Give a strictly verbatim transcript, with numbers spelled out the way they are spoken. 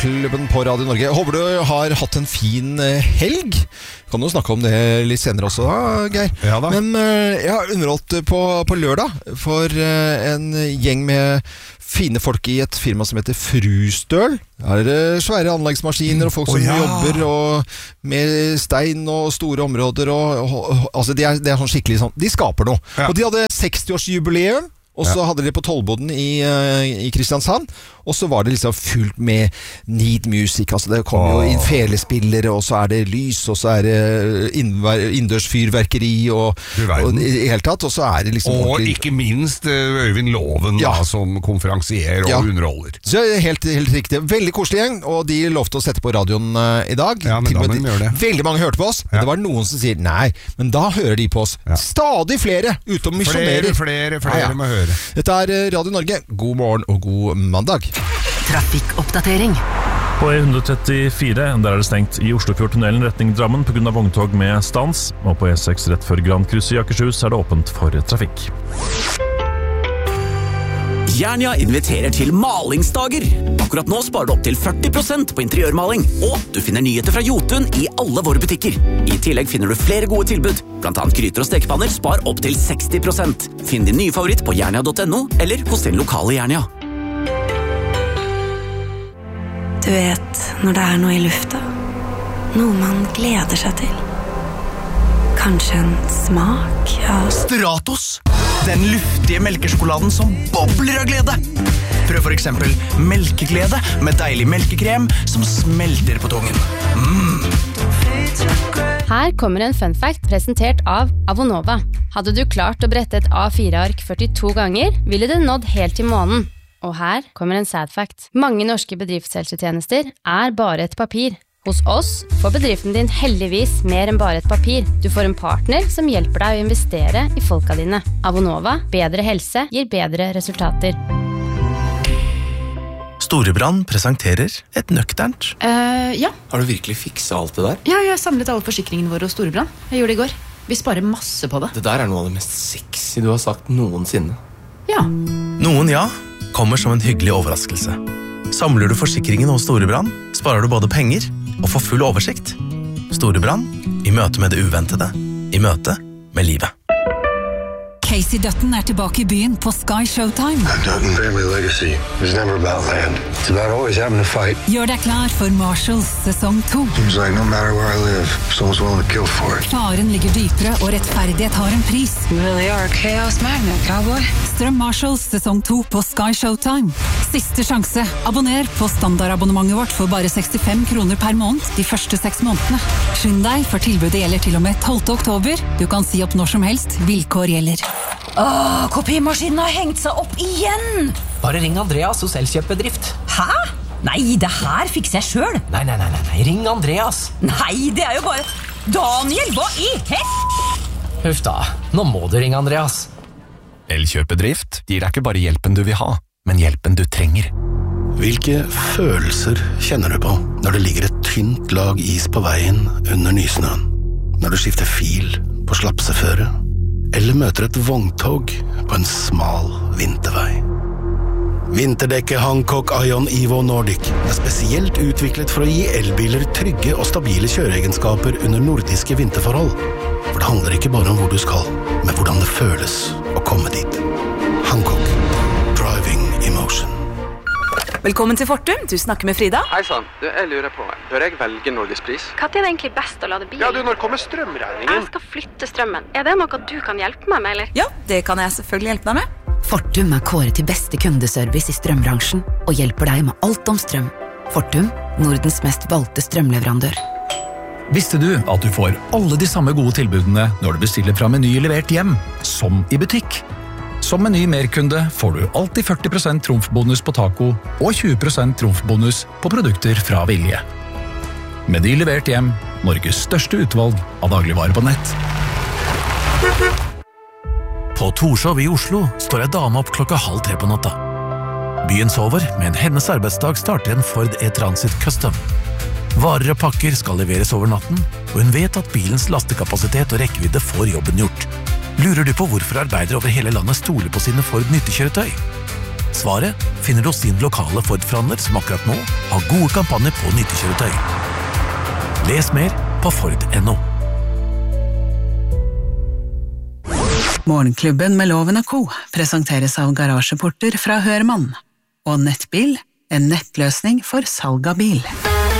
Morgenklubben på Radio Norge. Jeg håper du har hatt en fin helg. Kan du snakke om det litt senere også da, Geir? Ja da. Men jeg har underholdt på, på lørdag for en gjeng med fine folk i et firma som heter Frustøl. Her er det svære anleggsmaskiner og folk som oh, ja. jobber og med stein og store områder. Og, og, altså det, er, det er sånn skikkelig sånn. De skaper noe. Ja. Og de hadde sekstiårsjubileum. Og så ja. hadde de på Tollboden i, uh, i Kristiansand, og så var det liksom fullt med need music, altså det kom oh. jo inn felespillere, og så er det lys, og så er det innendørsfyrverkeri, og, og i hele tatt, og så er det liksom... Og ordentlig... ikke minst uh, Øyvind Loven ja. da, som konferansier og ja. underholder. Så helt, helt riktig. Veldig koselig gjeng, og de lovte å sette på radioen uh, i dag. Ja, men da må de gjøre det. Veldig mange hørte på oss, ja. men det var noen som sier nei, men da hører de på oss. Ja. Stadig flere, ute og misjonerer. Flere, flere, flere ja, ja. må høre. Dette er Radio Norge. God morgen og god mandag. Trafikkoppdatering. På E one thirty-four, der er det stengt i Oslofjordtunnelen retning Drammen på grunn av vogntog med stans, og på E six rett før Grandkrysset i Akershus er det åpent for trafikk. Jernia inviterer til malingsdager. Akkurat nå sparer du opp til førti prosent på interiørmaling, og du finner nyheter fra Jotun i alle våre butikker. I tillegg finner du flere gode tilbud, blant annet gryter og stekepanner spar opp til seksti prosent. Finn din nye favoritt på jernia punktum no eller hos din lokale Jernia. Du vet når det er noe i lufta, noe man gleder seg til. Kanskje en smak av Stratos, den luftige melkesjokoladen som bobler av glede. Prøv for eksempel melkeglede med deilig melkekrem som smelter på tungen. Mm. Her kommer en fun fact presentert av Avonova. Hadde du klart å brette et A fire-ark førtito ganger, ville det nådd helt til månen. Og her kommer en sad fact. Mange norske bedriftshelsetjenester er bare et papir. Hos oss får bedriften din heldigvis mer enn bare et papir. Du får en partner som hjelper deg å investere i folka dine. Avonova, bedre helse gir bedre resultater. Storebrand presenterer et nøkternt. Uh, ja. Har du virkelig fikset alt det der? Ja, jeg har samlet alle forsikringene våre hos Storebrand. Jeg gjorde det i går. Vi sparer masse på det. Det der er noe av det mest sexy du har sagt noensinne. Ja. Noen ja, kommer som en hyggelig overraskelse. Samler du forsikringen hos Storebrand, sparer du både penger og får full oversikt. Storebrand, i møte med det uventede, i møte med livet. Casey Dutton er tilbake i byen på Sky Showtime. The Dutton family legacy was never about land. It's about always having to fight. Gjør deg klar for Marshalls sesong to. Seems like no matter where I live, someone's willing to kill for it. Faren ligger dypere, og rettferdighet har en pris. You really are a chaos magnet, cowboy. Strøm Marshalls sesong to på Sky Showtime. Siste sjanse. Abonner på standardabonnementet vårt for bare sekstifem kroner per måned de første seks månedene. Skynd deg, for tilbudet gjelder til og med tolvte oktober. Du kan si opp når som helst. Vilkår gjelder. Åh, kopimaskinen har hengt seg opp igjen! Bare ring Andreas hos Elkjøp-bedrift. Hæ? Nei, det her fikser jeg selv. Nei, nei, nei, nei, ring Andreas. Nei, det er jo bare... Daniel, hva i hett? Huff da, nå må du ringe Andreas. Elkjøp-bedrift gir deg ikke bare hjelpen du vil ha, men hjelpen du trenger. Hvilke følelser kjenner du på når det ligger et tynt lag is på veien under nysnøen? Når du skifter fil på slapseføre? Eller møter et vogntog på en smal vintervei. Vinterdekket Hancock Ion Evo Nordic er spesielt utviklet for å gi elbiler trygge og stabile kjøreegenskaper under nordiske vinterforhold. For det handler ikke bare om hvor du skal, men hvordan det føles å komme dit. Hancock. Driving emotion. Velkommen til Fortum, du snakker med Frida. Hei sann, du, jeg lurer på, bør jeg velge Norgespris? Hva er det egentlig best å lade bil? Ja, du, når kommer strømregningen? Jeg skal flytte strømmen. Er det noe du kan hjelpe meg med, eller? Ja, det kan jeg selvfølgelig hjelpe deg med. Fortum er kåret til beste kundeservice i strømbransjen og hjelper deg med alt om strøm. Fortum, Nordens mest valgte strømleverandør. Visste du at du får alle de samme gode tilbudene når du bestiller fra Meny levert hjem, som i butikk? Som Meny merkunde får du alltid førti prosent trumfbonus på taco og tjue prosent trumfbonus på produkter fra Vilje. Meny levert hjem, Norges største utvalg av dagligvarer på nett. På Torshov i Oslo står ei dame opp klokka halv tre på natta. Byen sover, men hennes arbeidsdag starter en Ford E-Transit Custom. Varer og pakker skal leveres over natten, og hun vet at bilens lastekapasitet og rekkevidde får jobben gjort. Lurer du på hvorfor arbeidere over hele landet stoler på sine Ford nyttekjøretøy? Svaret finner du hos din lokale Ford-forhandler som akkurat nå har gode kampanjer på nyttekjøretøy. Les mer på Ford punktum no. Morgenklubben med Loven og Co. presenteres av garasjeporter fra Hørmann og Nettbil, en nettløsning for salg av bil.